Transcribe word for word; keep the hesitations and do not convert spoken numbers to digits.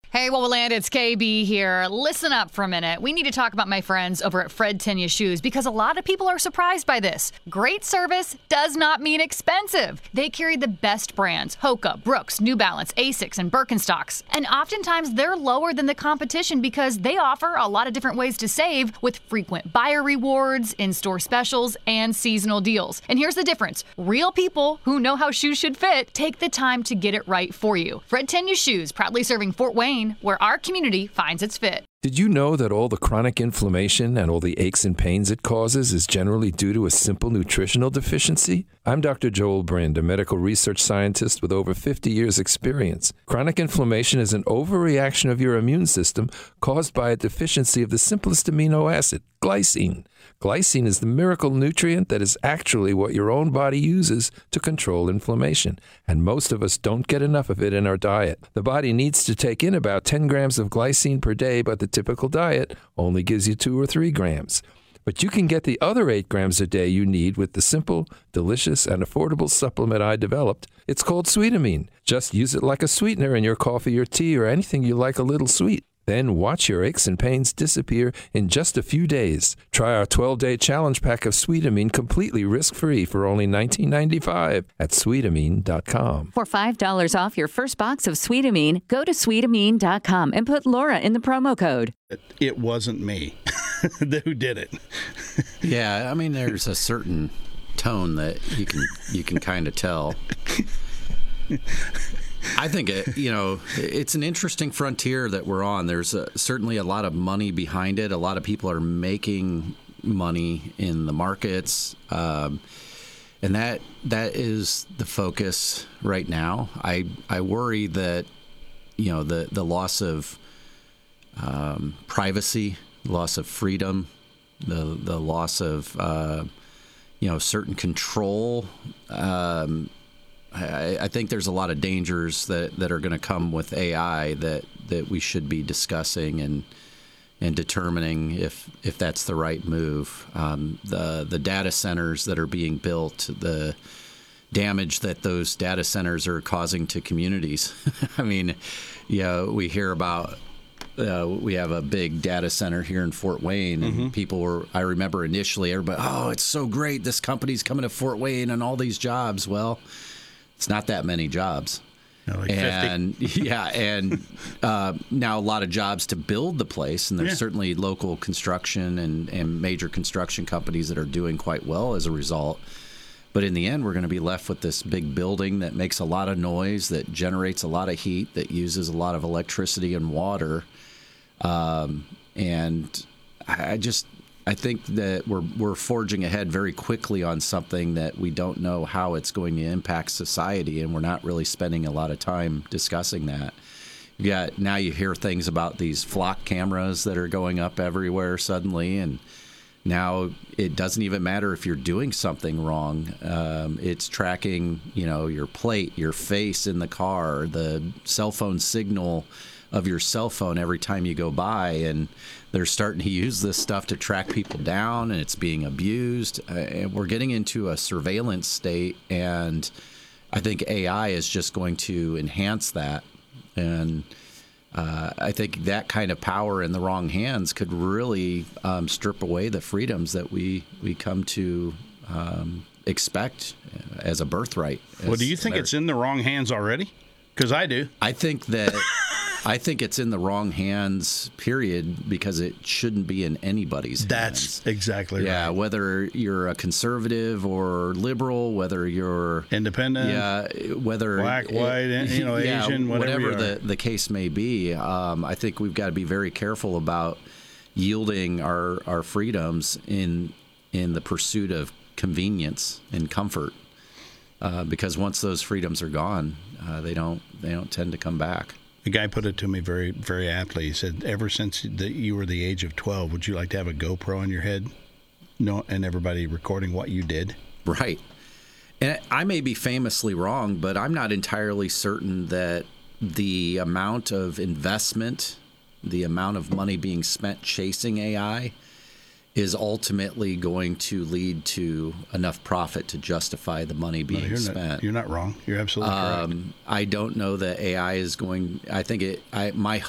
Hey, Wowoland, it's K B here. Listen up for a minute. We need to talk about my friends over at Fred Tenya Shoes because a lot of people are surprised by this. Great service does not mean expensive. They carry the best brands, Hoka, Brooks, New Balance, Asics, and Birkenstocks. And oftentimes they're lower than the competition because they offer a lot of different ways to save with frequent buyer rewards, in-store specials, and seasonal deals. And here's the difference. Real people who know how shoes should fit take the time to get it right for you. Fred Tenya Shoes, proudly serving Fort Wayne, where our community finds its fit. Did you know that all the chronic inflammation and all the aches and pains it causes is generally due to a simple nutritional deficiency? I'm Doctor Joel Brind, a medical research scientist with over fifty years experience. Chronic inflammation is an overreaction of your immune system caused by a deficiency of the simplest amino acid, glycine. Glycine is the miracle nutrient that is actually what your own body uses to control inflammation, and most of us don't get enough of it in our diet. The body needs to take in about ten grams of glycine per day, but the typical diet only gives you two or three grams. But you can get the other eight grams a day you need with the simple, delicious, and affordable supplement I developed. It's called Sweetamine. Just use it like a sweetener in your coffee or tea or anything you like a little sweet. Then watch your aches and pains disappear in just a few days. Try our twelve-day challenge pack of Sweetamine completely risk-free for only nineteen ninety-five at sweetamine dot com. For five dollars off your first box of Sweetamine, go to sweetamine dot com and put Laura in the promo code. It wasn't me who did it. Yeah, I mean, there's a certain tone that you can you can kind of tell. I think it, you know, it's an interesting frontier that we're on. There's a, certainly a lot of money behind it. A lot of people are making money in the markets, um, and that that is the focus right now. I I worry that, you know, the the loss of um, privacy, loss of freedom, the the loss of uh, you know, certain control. Um, I, I think there's a lot of dangers that, that are going to come with A I that, that we should be discussing and and determining if if that's the right move. Um, the the data centers that are being built, the damage that those data centers are causing to communities. I mean, you know, we hear about. Uh, we have a big data center here in Fort Wayne, and mm-hmm. people were, I remember initially, everybody, oh, it's so great. This company's coming to Fort Wayne and all these jobs. Well, it's not that many jobs. No, like and fifty. yeah, and uh, now a lot of jobs to build the place, and there's yeah. certainly local construction and, and major construction companies that are doing quite well as a result. But in the end, we're going to be left with this big building that makes a lot of noise, that generates a lot of heat, that uses a lot of electricity and water. Um, and I just, I think that we're we're forging ahead very quickly on something that we don't know how it's going to impact society, and we're not really spending a lot of time discussing that. You got, now you hear things about these flock cameras that are going up everywhere suddenly, and now it doesn't even matter if you're doing something wrong. Um, it's tracking, you know, your plate, your face in the car, the cell phone signal of your cell phone every time you go by, and they're starting to use this stuff to track people down, and it's being abused. Uh, and we're getting into a surveillance state, and I think A I is just going to enhance that. And uh, I think that kind of power in the wrong hands could really um, strip away the freedoms that we, we come to um, expect as a birthright. Well, do you think American. It's in the wrong hands already? Because I do. I think that I think it's in the wrong hands, period, because it shouldn't be in anybody's That's hands. exactly yeah, right. Yeah, whether you're a conservative or liberal, whether you're independent, yeah, whether black, it, white, you know, yeah, Asian, whatever, whatever the, the case may be. Um, I think we've got to be very careful about yielding our, our freedoms in in the pursuit of convenience and comfort, uh, because once those freedoms are gone, uh, they don't they don't tend to come back. The guy put it to me very, very aptly. He said, ever since the, you were the age of twelve, would you like to have a GoPro on your head? No, and everybody recording what you did? Right. And I may be famously wrong, but I'm not entirely certain that the amount of investment, the amount of money being spent chasing A I is ultimately going to lead to enough profit to justify the money being no, you're spent. Not, you're not wrong. You're absolutely um, correct. I don't know that A I is going. I think it. I my